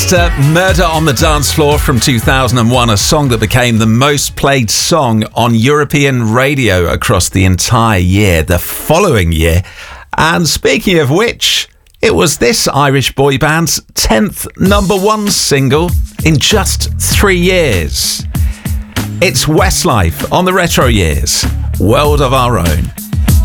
Manchester, Murder on the Dance Floor from 2001, a song that became the most played song on European radio across the entire year, the following year. And speaking of which, it was this Irish boy band's 10th number one single in just 3 years. It's Westlife on the Retro Years, World of Our Own.